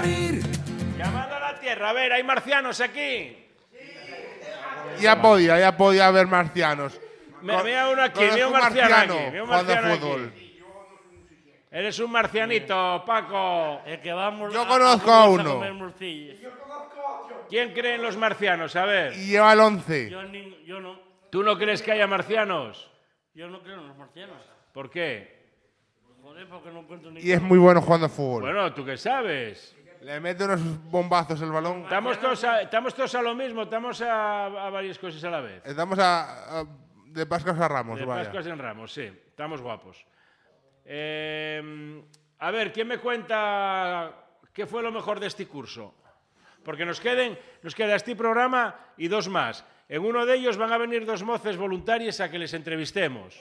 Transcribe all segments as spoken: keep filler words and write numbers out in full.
morir. Llamando a la Tierra, a ver, ¿hay marcianos aquí? Ya podía, ya podía haber marcianos. Me, mira uno aquí, mira un marciano aquí. Mira un marciano aquí. Eres un marcianito, Paco. El que vamos Yo conozco a uno. ¿Quién cree en los marcianos? A ver. Y lleva el once. Yo, ni, yo no. ¿Tú no crees que haya marcianos? Yo no creo en los marcianos. ¿Por qué? Joder, porque no encuentro ni. Y es muy bueno jugando a fútbol. Bueno, ¿tú qué sabes? Le mete unos bombazos el balón. Estamos todos a, estamos todos a lo mismo, estamos a, a varias cosas a la vez. Estamos a, a- de Pascuas a Ramos, De vaya. Pascuas en Ramos, sí. Estamos guapos. Eh, a ver, ¿quién me cuenta qué fue lo mejor de este curso? Porque nos, queden, nos queda este programa y dos más. En uno de ellos van a venir dos moces voluntarias a que les entrevistemos.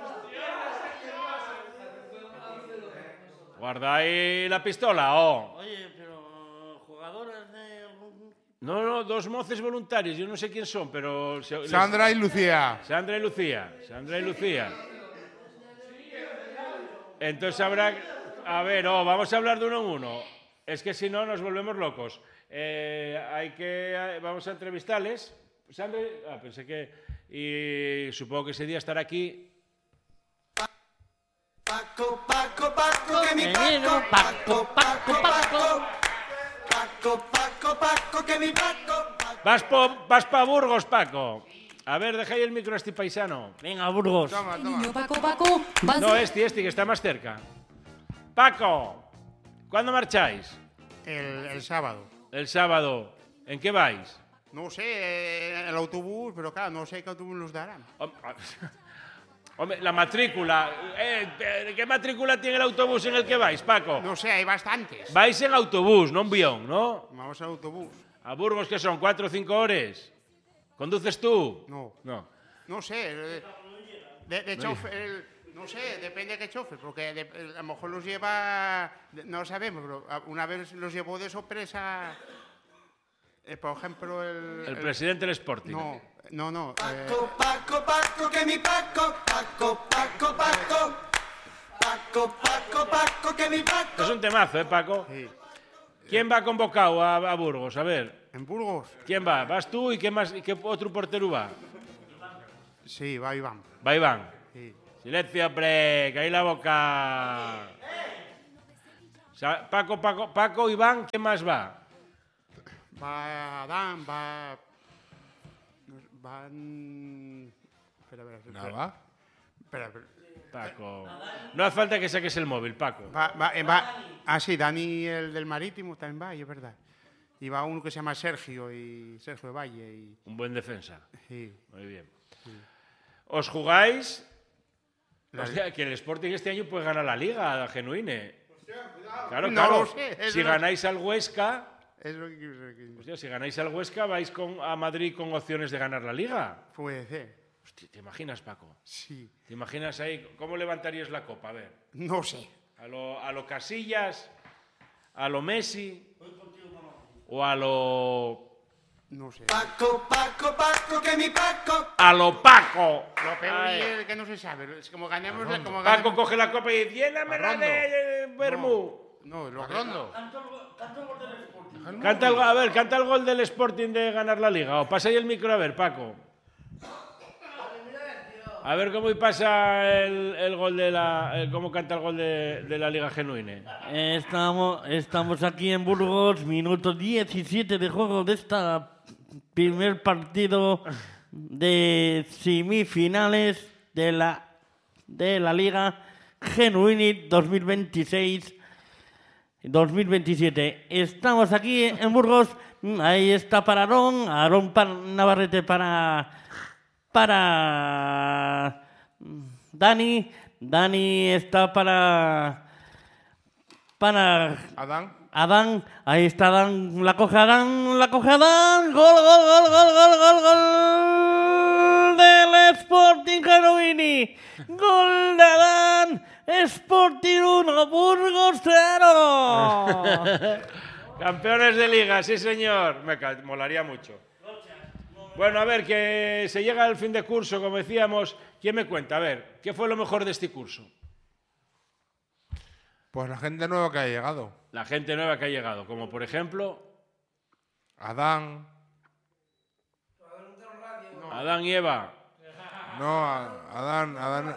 Guarda ahí la pistola, oh. Oye, pero jugadoras de algún. No, no, dos moces voluntarios, yo no sé quién son, pero... se- les- Sandra y Lucía. Sandra y Lucía. Sandra y Lucía. Entonces habrá... A ver, oh, vamos a hablar de uno en uno. Es que si no nos volvemos locos. Eh, hay que... Vamos a entrevistarles. Sandra... Ah, pensé que... Y supongo que ese día estará aquí... Paco, Paco, Paco, que mi Veneno, Paco, Paco, Paco, Paco. Paco, Paco, Paco, que mi Paco. Vas pa, vas pa Burgos, Paco. A ver, deja ahí el micro a este paisano. Venga, Burgos. Toma, toma. Niño Paco, Paco, vas No, a- este, este, que está más cerca. Paco, ¿cuándo marcháis? El, el sábado. El sábado. ¿En qué vais? No sé, eh, el autobús, pero claro, no sé qué autobús nos darán. Hom- Hombre, la matrícula. Eh, ¿Qué matrícula tiene el autobús en el que vais, Paco? No sé, hay bastantes. Vais en autobús, no en bión, ¿no? Vamos al autobús. A Burgos, que son cuatro o cinco horas. ¿Conduces tú? No. No. No sé, eh, de, de chofer, el- no sé, depende de qué chofer, porque de- a lo mejor los lleva, de- no lo sabemos, pero a- una vez los llevó de sorpresa, eh, por ejemplo, el... El presidente del Sporting. No, no, no. eh, Paco, Paco, Paco, que mi Paco. Paco, Paco, Paco. Paco, Paco, Paco, que mi Paco. Es un temazo, ¿eh, Paco? sí. ¿Quién va convocado a, a Burgos? A ver. ¿En Burgos? ¿Quién va? ¿Vas tú y qué, más, y qué otro portero va? Sí, va Iván. Va Iván. Sí. Silencio, hombre, que ahí la boca. Sa- Paco, Paco, Paco, Iván, ¿quién más va? Va Adán, va... Van... Espera, espera, espera. Nada. Espera, espera. Paco. No hace falta que saques el móvil, Paco. Va, va, eh, va- ah, sí, Dani, el del Marítimo, también va, y es verdad. Y va uno que se llama Sergio, y Sergio de Valle. Y, Un buen defensa. y Muy bien. ¿Os jugáis? La- Hostia, que el Sporting este año puede ganar la Liga, la Genuine. Claro, No claro. lo sé, es Si lo- ganáis al Huesca, es lo que quiero decir. hostia, si ganáis al Huesca, vais con, a Madrid con opciones de ganar la Liga. Puede ser, Hostia, ¿te imaginas, Paco? sí. ¿Te imaginas ahí? ¿Cómo levantarías la copa? A ver. No sé. ¿A lo, a lo Casillas? ¿A lo Messi? ¿O a lo... No sé. Paco, Paco, Paco, que mi Paco. a lo Paco? Lo peor Ay. es que no se sabe. Es como ganemos... la- Como Paco ganemos coge la copa y dice, llénamela Rondo. de Bermú. no, lo Rondo. Canta el, a ver, canta el gol del Sporting de ganar la Liga. O pasa ahí el micro, a ver, Paco. A ver cómo pasa el, el gol de la... el- cómo canta el gol de, de la Liga Genuine. Estamos, estamos aquí en Burgos, minuto diecisiete de juego de esta primer partido de semifinales de la, de la Liga Genuini dos mil veintiséis dos mil veintisiete. Estamos aquí en Burgos, ahí está para Aarón, Aarón para Navarrete para, para Dani, Dani está para, para Adán. Adán, ahí está Adán, la coge Adán, la coge Adán, gol, gol, gol, gol, gol, gol, gol del Sporting Genuini, gol de Adán, Sporting uno, Burgos cero. Campeones de Liga, sí señor. Me ca- molaría mucho. Bueno, a ver, que se llega al fin de curso, como decíamos. ¿Quién me cuenta? A ver, ¿qué fue lo mejor de este curso? Pues la gente nueva que ha llegado. La gente nueva que ha llegado, como por ejemplo Adán. Adán y Eva. No, a- Adán, Adán.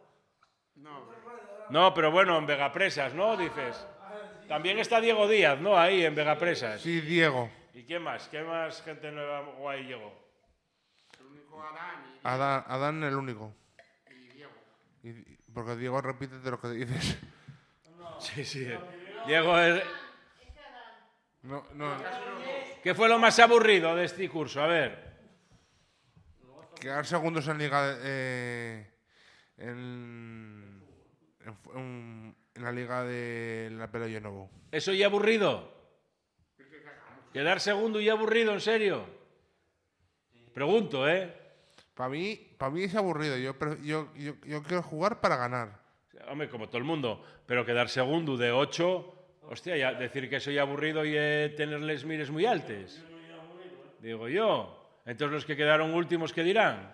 No, pero bueno, en Vegapresas, ¿no? Dices. También está Diego Díaz, ¿no? Ahí, en Vegapresas. Sí, Diego. ¿Y quién más? ¿Qué más gente nueva guay llegó? El único Adán y, Adán, Adán el único. y Diego. Y- porque Diego repite de lo que dices. Sí, sí. Diego, es- No, no. ¿qué fue lo más aburrido de este curso? A ver. Quedar segundos en liga eh, en, en, fu- en- en la liga de la Pello Novo. ¿Eso ya aburrido? ¿Quedar segundo y aburrido, en serio? Pregunto, ¿eh? Para mí, para mí es aburrido. Yo, pre- yo, yo, yo quiero jugar para ganar. Hombre, como todo el mundo. Pero quedar segundo de ocho... Hostia, ya decir que soy aburrido y eh, tenerles mires muy altes. Digo yo. Entonces los que quedaron últimos, ¿qué dirán?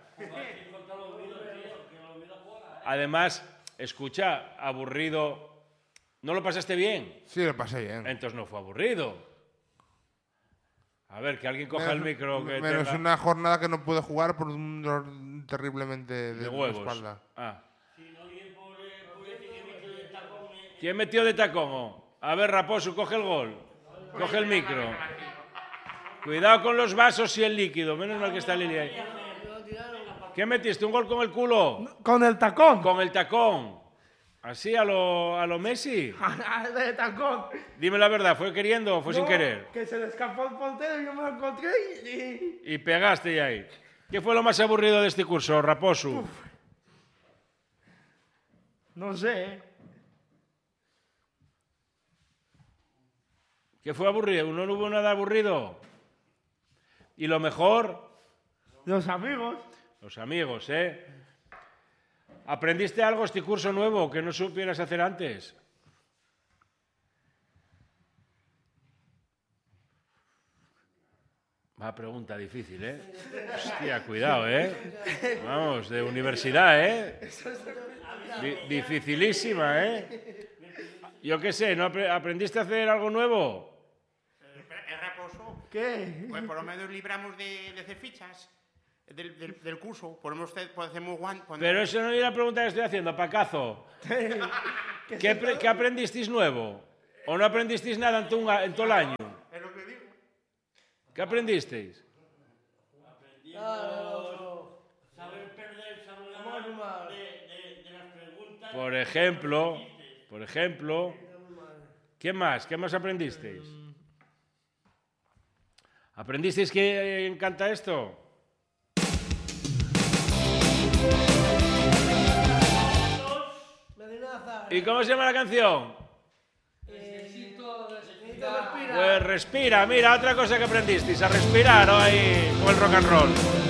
Además, escucha, aburrido... ¿No lo pasaste bien? Sí, lo pasé bien. Entonces no fue aburrido. A ver, que alguien coja el Menos- micro que menos tenga una jornada que no pude jugar por un dolor terriblemente de, de la huevos. espalda. Ah. ¿Quién metió de tacón? oh? A ver, Raposo, coge el gol. Coge el micro. Cuidado con los vasos y el líquido. Menos mal que está Lili ahí. ¿Qué metiste? ¿Un gol con el culo? Con el tacón. Con el tacón. ¿Así a lo, a lo Messi? de tacón. Dime la verdad, ¿fue queriendo o fue sin No, querer? Que se le escapó el portero y yo me lo encontré y... Y pegaste ya ahí. ¿Qué fue lo más aburrido de este curso, Raposo? No sé. ¿eh? ¿Qué fue aburrido? ¿No hubo nada aburrido? ¿Y lo mejor? Los amigos. Los amigos, ¿eh? ¿Aprendiste algo este curso nuevo que no supieras hacer antes? Va, pregunta difícil, ¿eh? Hostia, cuidado, ¿eh? Vamos, de universidad, ¿eh? Di- dificilísima, ¿eh? Yo qué sé, ¿no apre- aprendiste a hacer algo nuevo? ¿Es Raposo? ¿Qué? Pues por lo menos libramos de, de hacer fichas del, del, del curso. Podemos, podemos guan- poner- Pero eso no es la pregunta que estoy haciendo, Pacazo. ¿Qué, apre- qué aprendisteis nuevo? ¿O no aprendisteis nada en todo, un a- en todo el año? Es lo que digo. ¿Qué aprendisteis? Saber perder, saber ganar de, de, de las preguntas. Por ejemplo, por ejemplo, ¿qué más? ¿Qué más aprendisteis? ¿Aprendisteis que encanta esto? ¿Y cómo se llama la canción? Pues respira, mira, otra cosa que aprendisteis, a respirar, ¿no? Ahí, con el rock and roll.